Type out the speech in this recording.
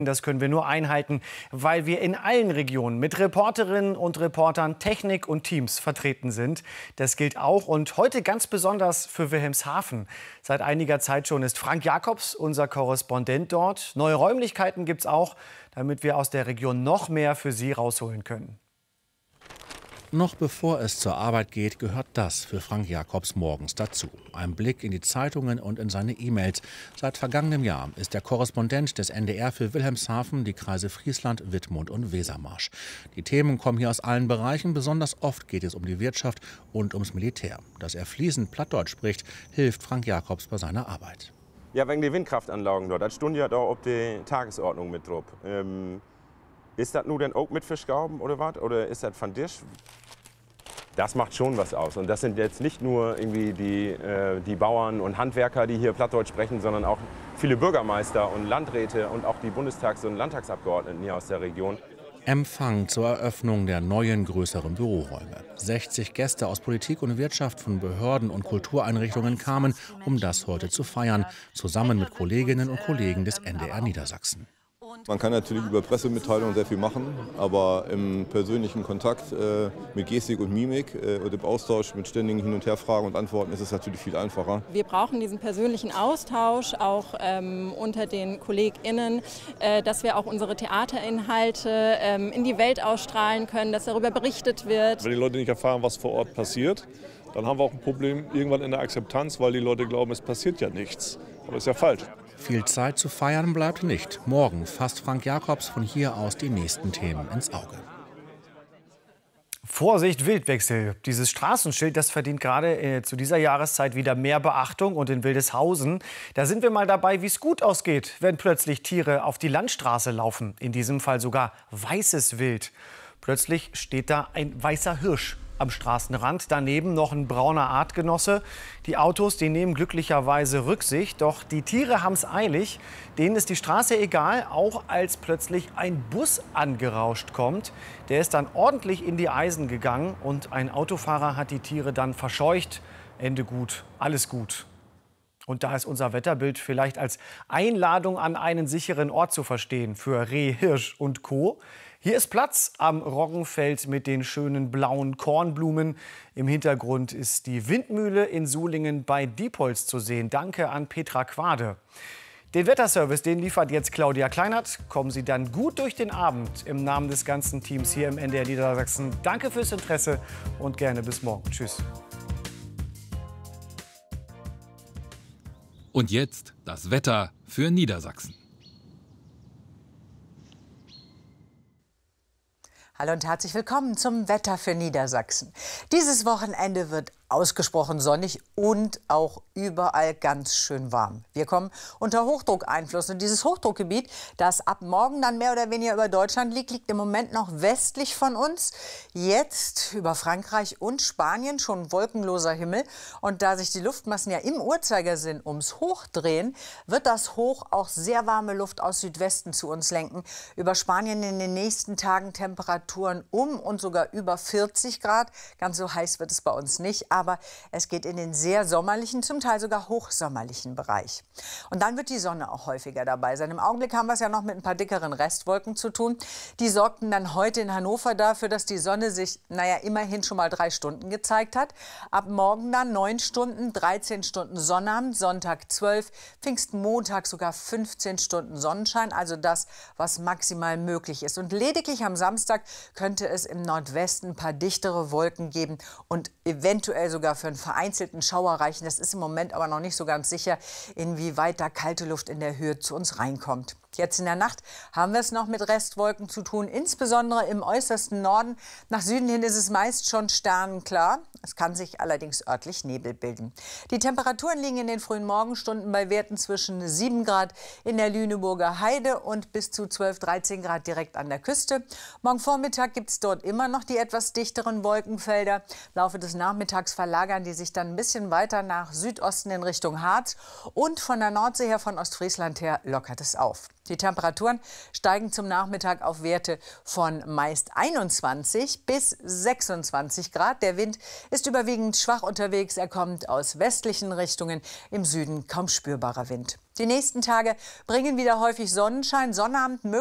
Das können wir nur einhalten, weil wir in allen Regionen mit Reporterinnen und Reportern, Technik und Teams vertreten sind. Das gilt auch und heute ganz besonders für Wilhelmshaven. Seit einiger Zeit schon ist Frank Jacobs unser Korrespondent dort. Neue Räumlichkeiten gibt es auch, damit wir aus der Region noch mehr für Sie rausholen können. Noch bevor es zur Arbeit geht, gehört das für Frank Jacobs morgens dazu. Ein Blick in die Zeitungen und in seine E-Mails. Seit vergangenem Jahr ist er Korrespondent des NDR für Wilhelmshaven, die Kreise Friesland, Wittmund und Wesermarsch. Die Themen kommen hier aus allen Bereichen. Besonders oft geht es um die Wirtschaft und ums Militär. Dass er fließend Plattdeutsch spricht, hilft Frank Jacobs bei seiner Arbeit. Ja, wegen der Windkraftanlagen dort. Das stund ja da auf der Tagesordnung mit drauf. Ist das nur denn auch mit Fischgauben oder was? Oder ist das von Tisch? Das macht schon was aus. Und das sind jetzt nicht nur irgendwie die Bauern und Handwerker, die hier Plattdeutsch sprechen, sondern auch viele Bürgermeister und Landräte und auch die Bundestags- und Landtagsabgeordneten hier aus der Region. Empfang zur Eröffnung der neuen, größeren Büroräume. 60 Gäste aus Politik und Wirtschaft von Behörden und Kultureinrichtungen kamen, um das heute zu feiern, zusammen mit Kolleginnen und Kollegen des NDR Niedersachsen. Man kann natürlich über Pressemitteilungen sehr viel machen, aber im persönlichen Kontakt mit Gestik und Mimik und im Austausch mit ständigen Hin- und Herfragen und Antworten ist es natürlich viel einfacher. Wir brauchen diesen persönlichen Austausch auch unter den KollegInnen, dass wir auch unsere Theaterinhalte in die Welt ausstrahlen können, dass darüber berichtet wird. Wenn die Leute nicht erfahren, was vor Ort passiert, dann haben wir auch ein Problem irgendwann in der Akzeptanz, weil die Leute glauben, es passiert ja nichts. Aber das ist ja falsch. Viel Zeit zu feiern bleibt nicht. Morgen fasst Frank Jacobs von hier aus die nächsten Themen ins Auge. Vorsicht, Wildwechsel. Dieses Straßenschild, das verdient gerade zu dieser Jahreszeit wieder mehr Beachtung. Und in Wildeshausen, da sind wir mal dabei, wie es gut ausgeht, wenn plötzlich Tiere auf die Landstraße laufen. In diesem Fall sogar weißes Wild. Plötzlich steht da ein weißer Hirsch am Straßenrand, daneben noch ein brauner Artgenosse. Die Autos, die nehmen glücklicherweise Rücksicht, doch die Tiere haben es eilig. Denen ist die Straße egal, auch als plötzlich ein Bus angerauscht kommt. Der ist dann ordentlich in die Eisen gegangen und ein Autofahrer hat die Tiere dann verscheucht. Ende gut, alles gut. Und da ist unser Wetterbild vielleicht als Einladung an einen sicheren Ort zu verstehen für Reh, Hirsch und Co. Hier ist Platz am Roggenfeld mit den schönen blauen Kornblumen. Im Hintergrund ist die Windmühle in Sulingen bei Diepholz zu sehen. Danke an Petra Quade. Den Wetterservice, den liefert jetzt Claudia Kleinert. Kommen Sie dann gut durch den Abend im Namen des ganzen Teams hier im NDR Niedersachsen. Danke fürs Interesse und gerne bis morgen. Tschüss. Und jetzt das Wetter für Niedersachsen. Hallo und herzlich willkommen zum Wetter für Niedersachsen. Dieses Wochenende wird ausgesprochen sonnig und auch überall ganz schön warm. Wir kommen unter Hochdruckeinfluss und dieses Hochdruckgebiet, das ab morgen dann mehr oder weniger über Deutschland liegt, liegt im Moment noch westlich von uns. Jetzt über Frankreich und Spanien schon wolkenloser Himmel und da sich die Luftmassen ja im Uhrzeigersinn ums Hoch drehen, wird das Hoch auch sehr warme Luft aus Südwesten zu uns lenken. Über Spanien in den nächsten Tagen Temperaturen um und sogar über 40 Grad. Ganz so heiß wird es bei uns nicht, aber es geht in den sehr sommerlichen, zum Teil sogar hochsommerlichen Bereich. Und dann wird die Sonne auch häufiger dabei sein. Im Augenblick haben wir es ja noch mit ein paar dickeren Restwolken zu tun. Die sorgten dann heute in Hannover dafür, dass die Sonne sich, immerhin schon mal 3 Stunden gezeigt hat. Ab morgen dann 9 Stunden, 13 Stunden Sonnabend, Sonntag 12, Pfingstmontag sogar 15 Stunden Sonnenschein, also das, was maximal möglich ist. Und lediglich am Samstag könnte es im Nordwesten ein paar dichtere Wolken geben und eventuell sogar für einen vereinzelten Schauer reichen. Das ist im Moment aber noch nicht so ganz sicher, inwieweit da kalte Luft in der Höhe zu uns reinkommt. Jetzt in der Nacht haben wir es noch mit Restwolken zu tun, insbesondere im äußersten Norden. Nach Süden hin ist es meist schon sternenklar. Es kann sich allerdings örtlich Nebel bilden. Die Temperaturen liegen in den frühen Morgenstunden bei Werten zwischen 7 Grad in der Lüneburger Heide und bis zu 12, 13 Grad direkt an der Küste. Morgen Vormittag gibt es dort immer noch die etwas dichteren Wolkenfelder. Im Laufe des Nachmittags verlagern die sich dann ein bisschen weiter nach Südosten in Richtung Harz. Und von der Nordsee her, von Ostfriesland her, lockert es auf. Die Temperaturen steigen zum Nachmittag auf Werte von meist 21 bis 26 Grad. Der Wind ist überwiegend schwach unterwegs. Er kommt aus westlichen Richtungen, im Süden kaum spürbarer Wind. Die nächsten Tage bringen wieder häufig Sonnenschein. Sonnabend